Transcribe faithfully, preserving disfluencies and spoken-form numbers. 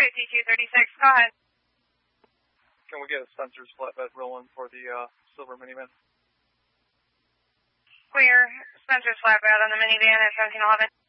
fifty-two thirty-six, go ahead. Can we get a sensors flatbed rolling for the uh, silver minivan? Clear, sensors flatbed on the minivan at seventeen eleven.